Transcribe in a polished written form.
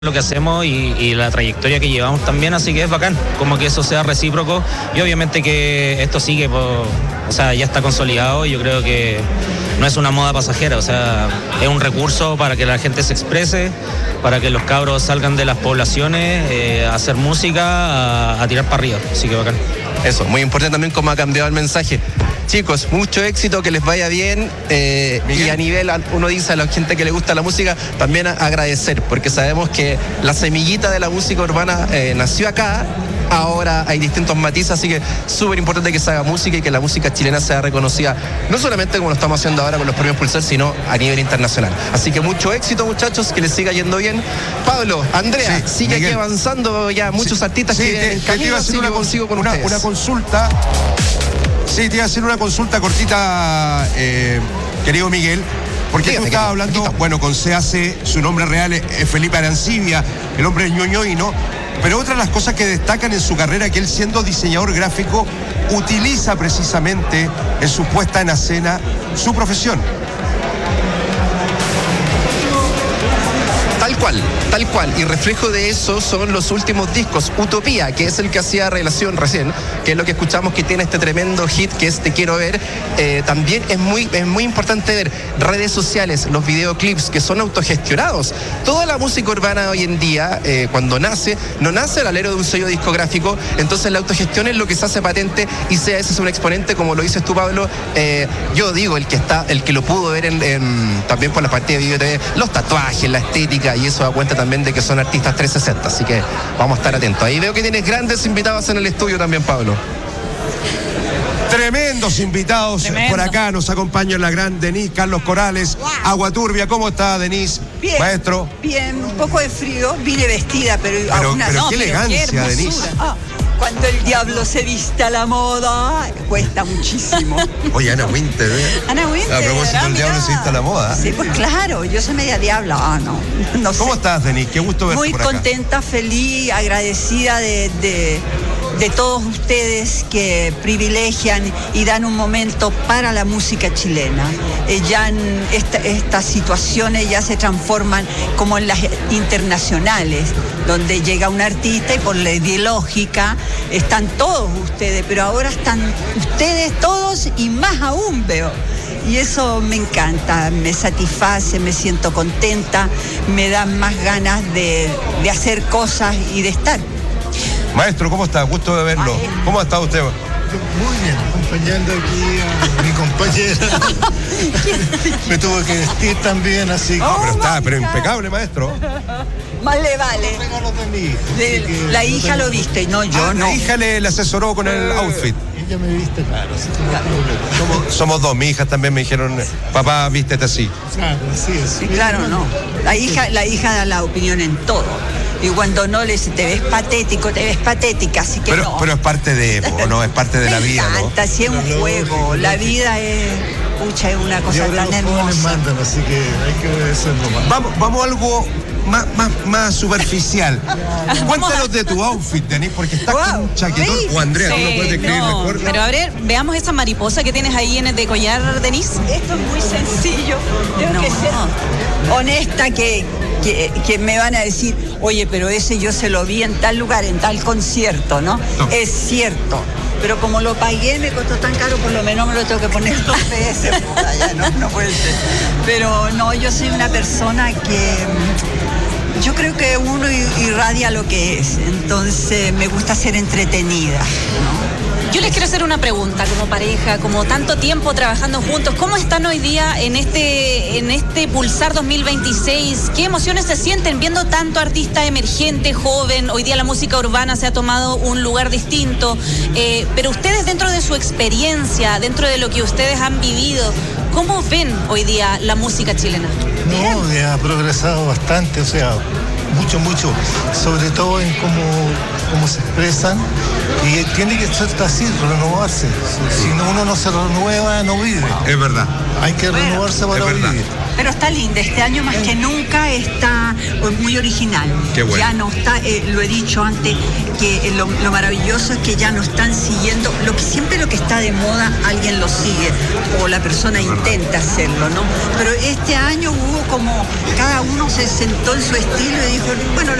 lo que hacemos y la trayectoria que llevamos también, así que es bacán, como que eso sea recíproco y obviamente que esto sigue, o sea, ya está consolidado y yo creo que no es una moda pasajera, o sea, es un recurso para que la gente se exprese, para que los cabros salgan de las poblaciones a hacer música, a tirar para arriba, así que bacán. Eso, muy importante también cómo ha cambiado el mensaje. Chicos, mucho éxito, que les vaya bien y a nivel, uno dice a la gente que le gusta la música, también agradecer, porque sabemos que la semillita de la música urbana nació acá, ahora hay distintos matices, así que súper importante que se haga música y que la música chilena sea reconocida, no solamente como lo estamos haciendo ahora con los premios Pulsar, sino a nivel internacional. Así que mucho éxito, muchachos, que les siga yendo bien. Pablo, Andrea, sigue Miguel, aquí avanzando ya muchos artistas que te iba a hacer una consulta. Sí, te iba a hacer una consulta cortita, querido Miguel, porque tú estabas hablando, bueno, con CAC, su nombre real es Felipe Arancibia, el hombre de ñoñoino, pero otra de las cosas que destacan en su carrera, que él siendo diseñador gráfico, utiliza precisamente en su puesta en escena su profesión. Tal cual, y reflejo de eso son los últimos discos. Utopía, que es el que hacía relación recién, que es lo que escuchamos, que tiene este tremendo hit que es Te Quiero Ver. También es muy importante ver redes sociales, los videoclips que son autogestionados. Toda la música urbana hoy en día, cuando nace, no nace al alero de un sello discográfico, entonces la autogestión es lo que se hace patente y ese es un exponente, como lo dices tú, Pablo. Yo digo, el que lo pudo ver también por la parte de Video TV, los tatuajes, la estética, y eso da cuenta también de que son artistas 360, así que vamos a estar atentos. Ahí veo que tienes grandes invitados en el estudio también, Pablo. Tremendos invitados. Por acá nos acompaña la gran Denise Carlos Corales. Wow. Agua Turbia, ¿cómo está, Denise? Bien, maestro. Bien, un poco de frío, vine vestida, pero qué elegancia, Denise. Cuando el diablo se viste a la moda, cuesta muchísimo. Oye, Ana Winter, Ana Winter. A propósito del diablo se viste a la moda. Sí, pues claro, yo soy media diabla. No sé. ¿Cómo estás, Denise? Qué gusto verte muy por acá. Contenta, feliz, agradecida de todos ustedes que privilegian y dan un momento para la música chilena. Ya estas situaciones ya se transforman como en las internacionales, donde llega un artista y por ley de lógica están todos ustedes, pero ahora están ustedes todos y más aún veo. Y eso me encanta, me satisface, me siento contenta, me dan más ganas de hacer cosas y de estar. Maestro, ¿cómo está? Gusto de verlo. ¿Cómo ha estado usted? Muy bien, acompañando aquí a mi compañera. Me tuvo que vestir también, así que... pero impecable, maestro. Más le vale. La hija lo viste, no, yo no. La hija le asesoró con el outfit. Ella me viste, claro, somos dos, mi hija también me dijeron, papá, vístete así. Claro, así es. Sí, claro, no. La hija da la opinión en todo. Y cuando no le dice, te ves patético, te ves patética, así que no. Pero es parte de, ¿no? Es parte de la vida, ¿no? Me encanta, si es un juego. La vida es una cosa tan hermosa. Los mandan, así que hay que obedecerlo más. Vamos a algo más superficial. Cuéntanos de tu outfit, Denise, porque estás con un chaquetón. O Andrea, tú lo puedes describir mejor. Pero a ver, veamos esa mariposa que tienes ahí en el de collar, Denise. Esto es muy sencillo. Tengo que ser honesta, que me van a decir, oye, pero ese yo se lo vi en tal lugar, en tal concierto, ¿no? Es cierto. Pero como lo pagué, me costó tan caro, por lo menos me lo tengo que poner 2 veces. No puede ser. Pero no, yo soy una persona que... Yo creo que uno irradia lo que es, entonces me gusta ser entretenida, ¿no? Yo les quiero hacer una pregunta como pareja, como tanto tiempo trabajando juntos, ¿cómo están hoy día en este Pulsar 2026? ¿Qué emociones se sienten viendo tanto artista emergente, joven? Hoy día la música urbana se ha tomado un lugar distinto, pero ustedes dentro de su experiencia, dentro de lo que ustedes han vivido, ¿cómo ven hoy día la música chilena? No, ha progresado bastante, o sea, mucho, sobre todo en cómo se expresan, y tiene que ser así, renovarse. Si uno no se renueva, no vive. Es verdad. Hay que renovarse para vivir. Pero está linda, este año más que nunca está muy original. Qué bueno. Ya no está, lo he dicho antes, que lo maravilloso es que ya no están siguiendo, siempre lo que está de moda, alguien lo sigue, o la persona intenta hacerlo, ¿no? Pero este año hubo como, cada uno se sentó en su estilo y bueno,